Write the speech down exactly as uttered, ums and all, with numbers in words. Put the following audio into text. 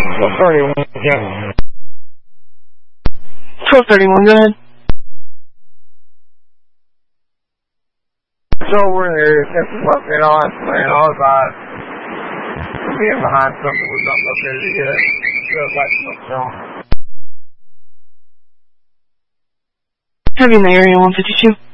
twelve thirty-one, yeah. twelve thirty-one, go ahead. So we're here, just looking on, playing all about being behind something we're not looking at yet. Feels like something wrong. Heavy in the area, one fifty-two.